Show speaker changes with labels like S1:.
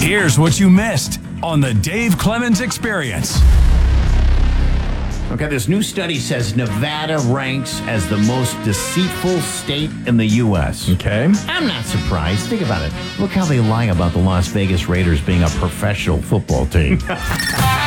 S1: Here's what you missed on the Dave Clemens Experience.
S2: Okay, this new study says Nevada ranks as the most deceitful state in the U.S.
S3: Okay.
S2: I'm not surprised. Think about it. Look how they lie about the Las Vegas Raiders being a professional football team.